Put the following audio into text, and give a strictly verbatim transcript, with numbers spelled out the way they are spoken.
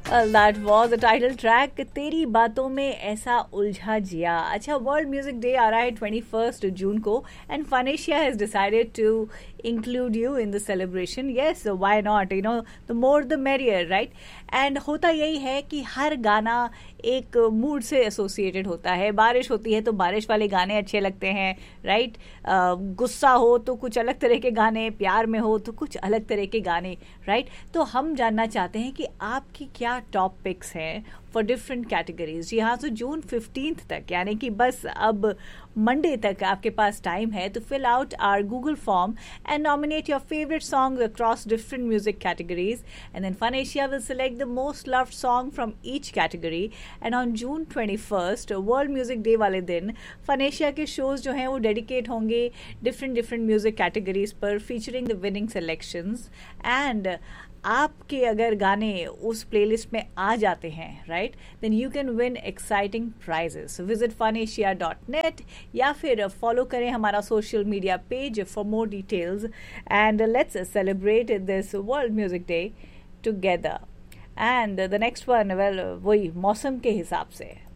That was the title track तेरी बातों में ऐसा उलझा जिया. अच्छा, वर्ल्ड म्यूजिक डे आ रहा है ट्वेंटी फर्स्ट जून को and फनेशिया has decided to include you in the celebration. Yes, why not? You know, the more the merrier, right? And होता यही है कि हर गाना एक मूड से एसोसिएटेड होता है. बारिश होती है तो बारिश वाले गाने अच्छे लगते हैं, राइट? गुस्सा हो तो कुछ अलग तरह के गाने, प्यार में हो तो कुछ अलग तरह के गाने, राइट? तो हम जानना चाहते हैं कि आपकी क्या टॉप पिक्स हैं फॉर डिफरेंट कैटेगरीज. यहाँ से जून फिफ्टींथ तक, यानी कि बस अब मंडे तक आपके पास टाइम है to fill out our Google form and nominate your favorite songs across different music categories, and then Fanasia will select the most loved song from each category. And on June twenty-first, World Music Day वाले दिन Fanasia के shows जो हैं वो dedicate होंगे different different music categories पर, featuring the winning selections. And आपके अगर गाने उस प्लेलिस्ट में आ जाते हैं, right, then you can win exciting prices. Visit फनेशिया dot net या फिर फॉलो करें हमारा social media page for more details. And let's celebrate this world music day together. And the next one, well, वही मौसम के हिसाब से